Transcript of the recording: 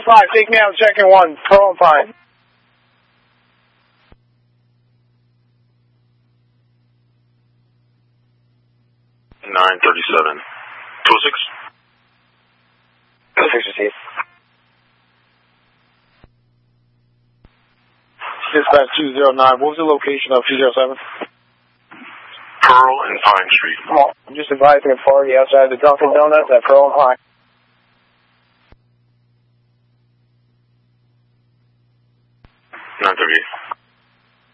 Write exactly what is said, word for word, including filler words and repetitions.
five, take me out, second one, Pearl and Pine. nine thirty-seven. two oh six? two oh six received. Dispatch two zero nine, what was the location of two zero seven? Pearl and Pine Street. Oh, I'm just advising a party outside the Dunkin' Donuts at Pearl and Pine.